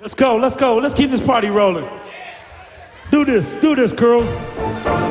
Let's go. Let's keep this party rolling. Do this, girl.